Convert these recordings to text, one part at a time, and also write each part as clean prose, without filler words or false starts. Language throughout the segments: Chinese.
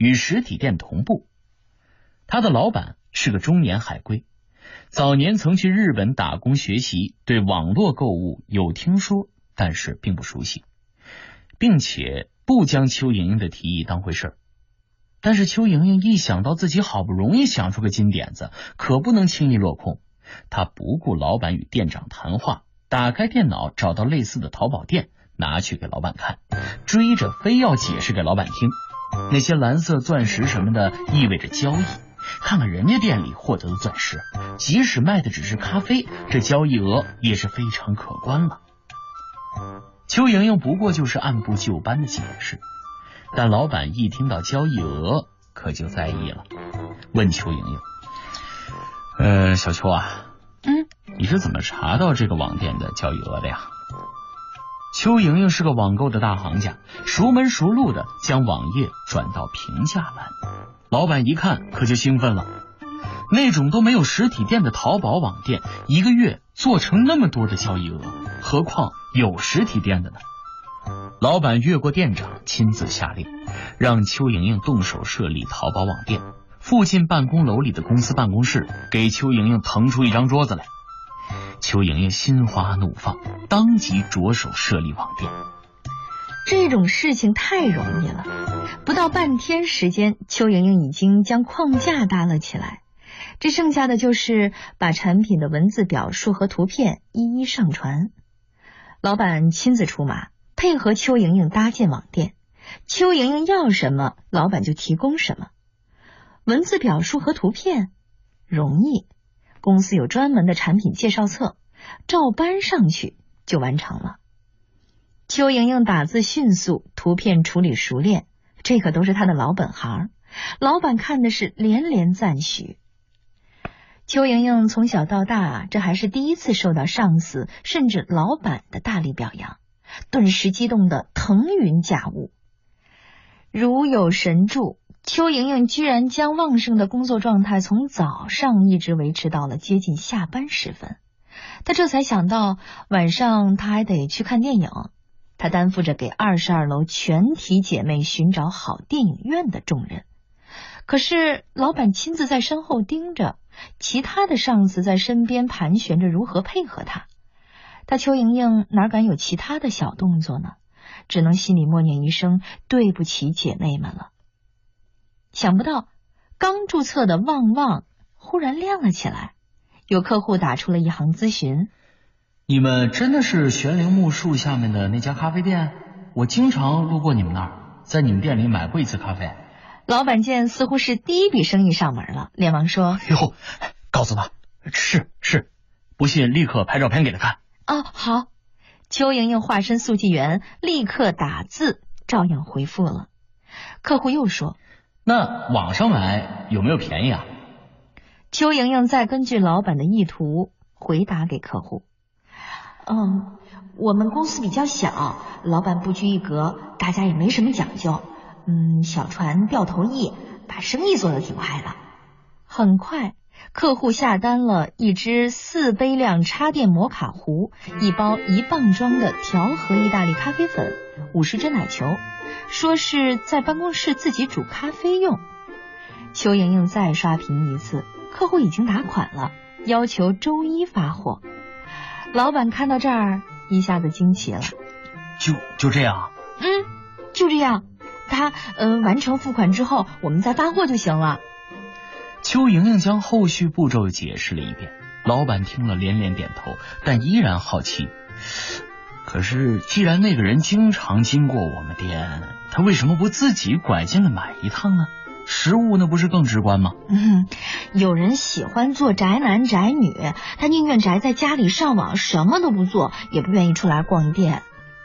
与实体店同步。他的老板是个中年海归，早年曾去日本打工学习，对网络购物有听说，但是并不熟悉，并且不将邱莹莹的提议当回事儿。但是邱莹莹一想到自己好不容易想出个金点子，可不能轻易落空。她不顾老板与店长谈话，打开电脑找到类似的淘宝店，拿去给老板看，追着非要解释给老板听，那些蓝色钻石什么的意味着交易，看看人家店里获得的钻石，即使卖的只是咖啡，这交易额也是非常可观了。邱莹莹不过就是按部就班的解释，但老板一听到交易额可就在意了，问邱莹莹：小邱啊，你是怎么查到这个网店的交易额的呀？邱莹莹是个网购的大行家，熟门熟路的将网页转到评价栏。老板一看可就兴奋了，那种都没有实体店的淘宝网店，一个月做成那么多的交易额，何况有实体店的呢？老板越过店长，亲自下令，让邱莹莹动手设立淘宝网店。附近办公楼里的公司办公室给邱莹莹腾出一张桌子来。邱莹莹心花怒放，当即着手设立网店。 这种事情太容易了，不到半天时间，邱莹莹已经将框架搭了起来，这剩下的就是把产品的文字表述和图片一一上传。老板亲自出马，配合邱莹莹搭建网店，邱莹莹要什么，老板就提供什么。文字表述和图片容易，公司有专门的产品介绍册，照搬上去就完成了。邱莹莹打字迅速，图片处理熟练，这可都是她的老本行，老板看的是连连赞许。邱莹莹从小到大，这还是第一次受到上司甚至老板的大力表扬，顿时激动得腾云驾雾。如有神助，邱莹莹居然将旺盛的工作状态从早上一直维持到了接近下班时分。她这才想到晚上她还得去看电影，她担负着给22楼全体姐妹寻找好电影院的重任。可是老板亲自在身后盯着，其他的上司在身边盘旋着如何配合她。她邱莹莹哪敢有其他的小动作呢？只能心里默念一声对不起姐妹们了。想不到刚注册的旺旺忽然亮了起来，有客户打出了一行咨询： 你们真的是玄铃木树下面的那家咖啡店？我经常路过你们那儿，在你们店里买过一次咖啡。 老板见似乎是第一笔生意上门了，连忙说： 哟，告诉他是，不信立刻拍照片给他看。 好。邱莹莹化身速记员，立刻打字照样回复了。客户又说： 那网上买有没有便宜啊？ 邱莹莹再根据老板的意图回答给客户：我们公司比较小，老板不拘一格，大家也没什么讲究。小船掉头驿，把生意做得挺快的。很快，客户下单了一只4杯量插电摩卡壶，一包1磅装的调和意大利咖啡粉，50支奶球，说是在办公室自己煮咖啡用。邱莹莹再刷屏一次，客户已经打款了，要求周一发货。老板看到这儿一下子惊奇了。 就这样？ 就这样。他完成付款之后，我们再发货就行了。 邱莹莹将后续步骤解释了一遍，老板听了连连点头，但依然好奇。可是既然那个人经常经过我们店，他为什么不自己拐进来买一趟呢？实物那不是更直观吗？ 有人喜欢做宅男宅女，他宁愿宅在家里上网，什么都不做，也不愿意出来逛店。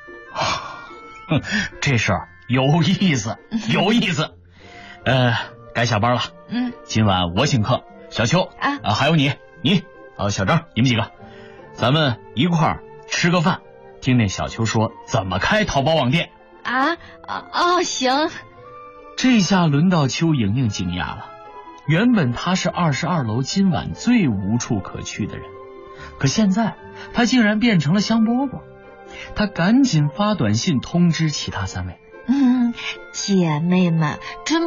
这事儿有意思。该下班了。今晚我请客，小邱还有你小张，你们几个，咱们一块儿吃个饭，听听小邱说怎么开淘宝网店。 行。 这下轮到邱莹莹惊讶了，原本她是22楼今晚最无处可去的人，可现在她竟然变成了香饽饽。她赶紧发短信通知其他3位： 姐妹们，真